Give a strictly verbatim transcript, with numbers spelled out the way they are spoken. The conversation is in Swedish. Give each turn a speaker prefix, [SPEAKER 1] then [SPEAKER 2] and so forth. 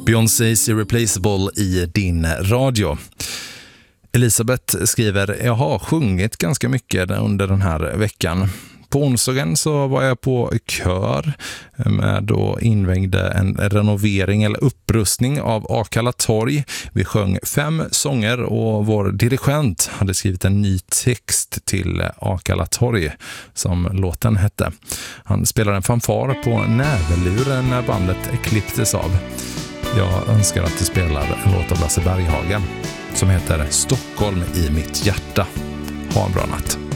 [SPEAKER 1] Beyoncés Irreplaceable i din radio. Elisabeth skriver, jag har sjungit ganska mycket under den här veckan. På onsdagen så var jag på kör med och invägde en renovering eller upprustning av Akalla torg. Vi sjöng fem sånger och vår dirigent hade skrivit en ny text till Akalla torg som låten hette. Han spelade en fanfar på näverluren när bandet klipptes av. Jag önskar att du spelar en låt av Lasse Berghagen som heter Stockholm i mitt hjärta. Ha en bra natt.